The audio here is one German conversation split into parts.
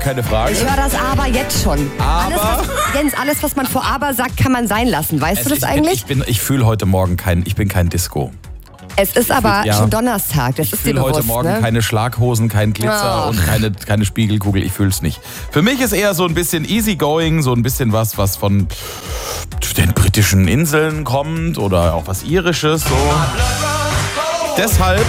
keine Frage. Ich höre das Aber jetzt schon. Aber? Alles, was man vor Aber sagt, kann man sein lassen. Weißt du das eigentlich? Ich fühle heute Morgen ich bin kein Disco. Es ist aber schon Donnerstag, das ist dir bewusst. Ich fühle heute Morgen keine Schlaghosen, keinen Glitzer und keine Spiegelkugel, ich fühle es nicht. Für mich ist eher so ein bisschen easygoing, so ein bisschen was von den britischen Inseln kommt oder auch was Irisches. So. Deshalb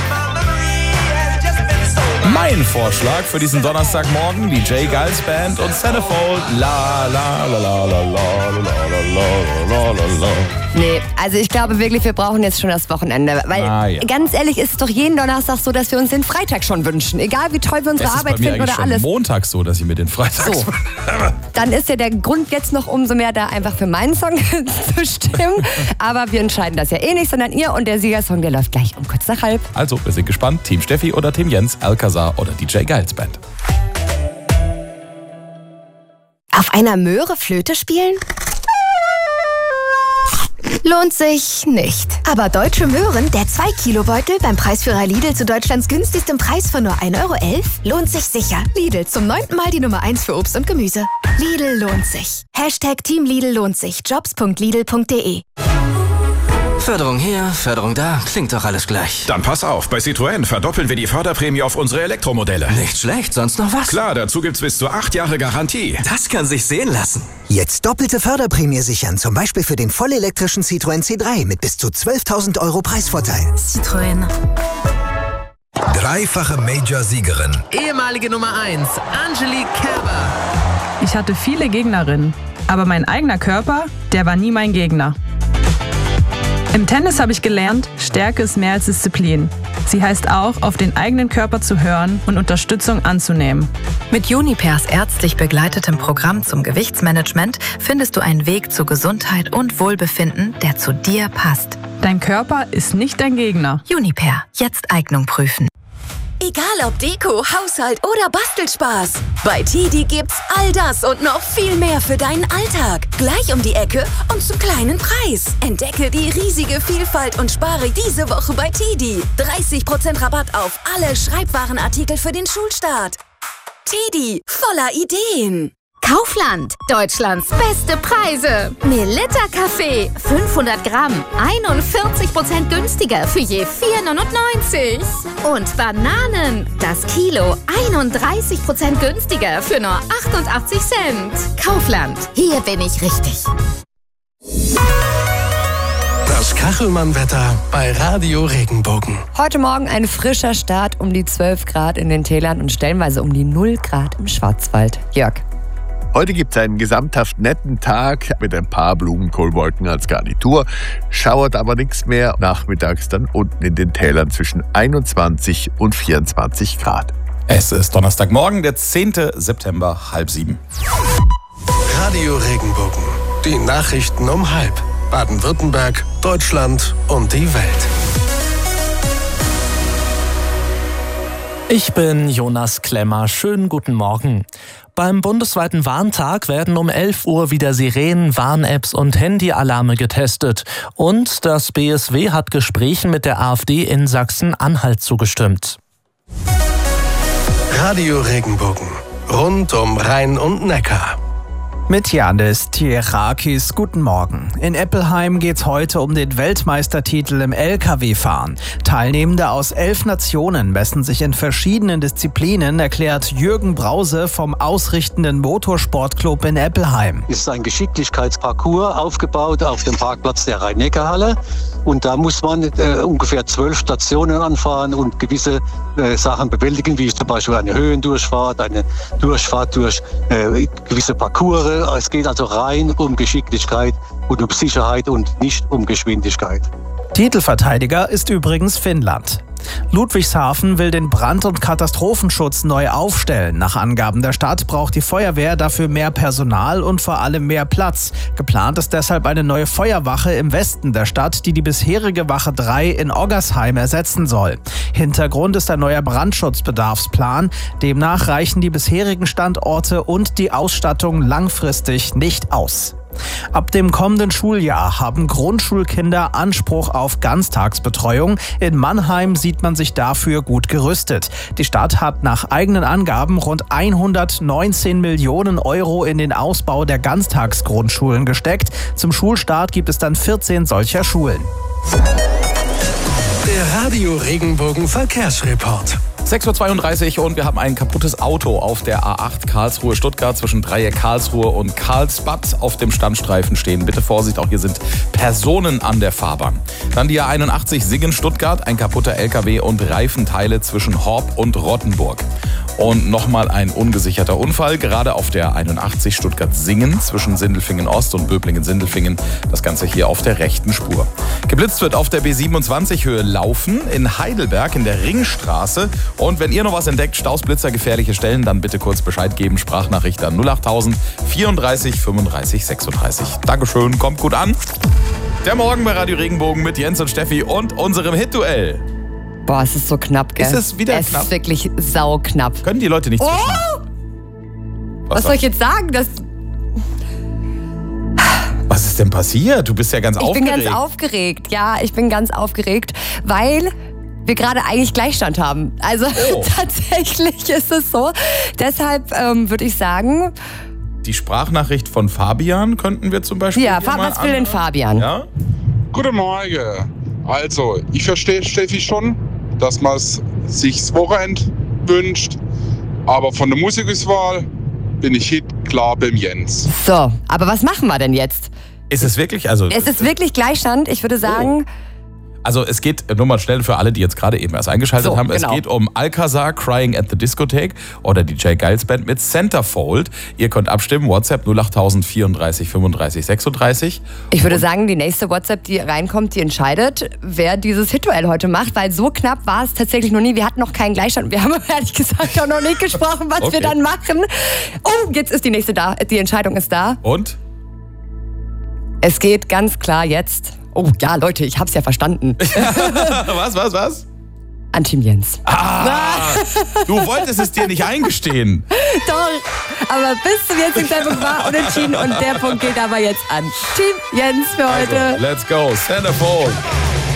mein Vorschlag für diesen Donnerstagmorgen, die J. Geils Band und Centerfold. La la la la la la la la la. Nee, also ich glaube wirklich, wir brauchen jetzt schon das Wochenende. Weil ganz ehrlich, ist es doch jeden Donnerstag so, dass wir uns den Freitag schon wünschen. Egal wie toll wir unsere Arbeit finden oder alles. Es ist Montag so, dass ich mir den Freitag so. Dann ist ja der Grund jetzt noch umso mehr da, einfach für meinen Song zu stimmen. Aber wir entscheiden das ja eh nicht, sondern ihr und der Siegersong, der läuft gleich um kurz nach halb. Also, wir sind gespannt. Team Steffi oder Team Jens, Alcazar oder DJ Geils Band. Auf einer Möhre Flöte spielen? Lohnt sich nicht. Aber Deutsche Möhren, der 2-Kilo-Beutel beim Preisführer Lidl zu Deutschlands günstigstem Preis von nur 1,11 € lohnt sich sicher. Lidl, zum 9. Mal die Nummer 1 für Obst und Gemüse. Lidl lohnt sich. #Team Lidl lohnt sich. Jobs.lidl.de. Förderung hier, Förderung da, klingt doch alles gleich. Dann pass auf, bei Citroën verdoppeln wir die Förderprämie auf unsere Elektromodelle. Nicht schlecht, sonst noch was? Klar, dazu gibt's bis zu 8 Jahre Garantie. Das kann sich sehen lassen. Jetzt doppelte Förderprämie sichern, zum Beispiel für den vollelektrischen Citroën C3 mit bis zu 12.000 € Preisvorteil. Citroën. Dreifache Major-Siegerin. Ehemalige Nummer 1, Angelique Kerber. Ich hatte viele Gegnerinnen, aber mein eigener Körper, der war nie mein Gegner. Im Tennis habe ich gelernt, Stärke ist mehr als Disziplin. Sie heißt auch, auf den eigenen Körper zu hören und Unterstützung anzunehmen. Mit Junipers ärztlich begleitetem Programm zum Gewichtsmanagement findest du einen Weg zu Gesundheit und Wohlbefinden, der zu dir passt. Dein Körper ist nicht dein Gegner. Juniper, jetzt Eignung prüfen. Egal ob Deko, Haushalt oder Bastelspaß. Bei TiDi gibt's all das und noch viel mehr für deinen Alltag. Gleich um die Ecke und zum kleinen Preis. Entdecke die riesige Vielfalt und spare diese Woche bei TiDi. 30% Rabatt auf alle Schreibwarenartikel für den Schulstart. TiDi, voller Ideen. Kaufland, Deutschlands beste Preise. Melitta Kaffee, 500 Gramm, 41% günstiger für je 4,99 €. Und Bananen, das Kilo, 31% günstiger für nur 88 Cent. Kaufland, hier bin ich richtig. Das Kachelmann-Wetter bei Radio Regenbogen. Heute Morgen ein frischer Start um die 12 Grad in den Tälern und stellenweise um die 0 Grad im Schwarzwald. Jörg. Heute gibt es einen gesamthaft netten Tag mit ein paar Blumenkohlwolken als Garnitur. Schauert aber nichts mehr. Nachmittags dann unten in den Tälern zwischen 21 und 24 Grad. Es ist Donnerstagmorgen, der 10. September, 6:30. Radio Regenbogen. Die Nachrichten um 6:30. Baden-Württemberg, Deutschland und die Welt. Ich bin Jonas Klemmer. Schönen guten Morgen. Beim bundesweiten Warntag werden um 11 Uhr wieder Sirenen, Warn-Apps und Handyalarme getestet. Und das BSW hat Gesprächen mit der AfD in Sachsen-Anhalt zugestimmt. Radio Regenbogen. Rund um Rhein und Neckar. Mit Janis Tierakis, guten Morgen. In Eppelheim geht's heute um den Weltmeistertitel im LKW-Fahren. Teilnehmende aus 11 Nationen messen sich in verschiedenen Disziplinen, erklärt Jürgen Brause vom ausrichtenden Motorsportclub in Eppelheim. Es ist ein Geschicklichkeitsparcours aufgebaut auf dem Parkplatz der Rhein-Neckar-Halle. Und da muss man ungefähr 12 Stationen anfahren und gewisse Sachen bewältigen, wie zum Beispiel eine Höhendurchfahrt, eine Durchfahrt durch gewisse Parcours. Es geht also rein um Geschicklichkeit und um Sicherheit und nicht um Geschwindigkeit. Titelverteidiger ist übrigens Finnland. Ludwigshafen will den Brand- und Katastrophenschutz neu aufstellen. Nach Angaben der Stadt braucht die Feuerwehr dafür mehr Personal und vor allem mehr Platz. Geplant ist deshalb eine neue Feuerwache im Westen der Stadt, die die bisherige Wache 3 in Oggersheim ersetzen soll. Hintergrund ist ein neuer Brandschutzbedarfsplan. Demnach reichen die bisherigen Standorte und die Ausstattung langfristig nicht aus. Ab dem kommenden Schuljahr haben Grundschulkinder Anspruch auf Ganztagsbetreuung. In Mannheim sieht man sich dafür gut gerüstet. Die Stadt hat nach eigenen Angaben rund 119 Millionen Euro in den Ausbau der Ganztagsgrundschulen gesteckt. Zum Schulstart gibt es dann 14 solcher Schulen. Der Radio Regenbogen Verkehrsreport. 6.32 Uhr und wir haben ein kaputtes Auto auf der A8 Karlsruhe-Stuttgart zwischen Dreieck Karlsruhe und Karlsbad auf dem Standstreifen stehen. Bitte Vorsicht, auch hier sind Personen an der Fahrbahn. Dann die A81 Singen-Stuttgart, ein kaputter LKW und Reifenteile zwischen Horb und Rottenburg. Und nochmal ein ungesicherter Unfall, gerade auf der 81 Stuttgart-Singen zwischen Sindelfingen-Ost und Böblingen-Sindelfingen. Das Ganze hier auf der rechten Spur. Geblitzt wird auf der B27 Höhe Laufen in Heidelberg in der Ringstraße. Und wenn ihr noch was entdeckt, Stausblitzer, gefährliche Stellen, dann bitte kurz Bescheid geben. Sprachnachricht an 08000 34 35 36. Dankeschön, kommt gut an. Der Morgen bei Radio Regenbogen mit Jens und Steffi und unserem Hit-Duell. Boah, es ist so knapp, gell? Ist es wieder knapp? knapp? Es ist wirklich sauknapp. Können die Leute nicht zwischen? Was soll ich jetzt sagen? Was ist denn passiert? Du bist ja ganz aufgeregt. Ich bin ganz aufgeregt, ja. Ich bin ganz aufgeregt, weil wir gerade eigentlich Gleichstand haben. Also tatsächlich ist es so. Deshalb würde ich sagen... Die Sprachnachricht von Fabian könnten wir zum Beispiel... Ja, was will denn Fabian? Ja? Guten Morgen. Also, ich verstehe Steffi schon, dass man sich das Wochenende wünscht. Aber von der Musikauswahl bin ich klar beim Jens. So, aber was machen wir denn jetzt? Ist es wirklich? Also, es ist wirklich Gleichstand. Ich würde sagen... Also es geht, nur mal schnell für alle, die jetzt gerade eben erst eingeschaltet haben, genau. Es geht um Alcazar, Crying at the Discotheque oder die J. Geils Band mit Centerfold. Ihr könnt abstimmen, WhatsApp 08000 34 35 36. Ich würde sagen, die nächste WhatsApp, die reinkommt, die entscheidet, wer dieses Hit-Duell heute macht, weil so knapp war es tatsächlich noch nie. Wir hatten noch keinen Gleichstand. Wir haben ehrlich gesagt auch noch nicht gesprochen, was wir dann machen. Oh, jetzt ist die nächste da. Die Entscheidung ist da. Und? Es geht ganz klar jetzt... Oh ja, Leute, ich hab's ja verstanden. Was? An Team Jens. Du wolltest es dir nicht eingestehen. Doch, aber bis zum jetzigen Zeitpunkt war unentschieden und der Punkt geht aber jetzt an Team Jens für heute. Also, let's go, Centerfold.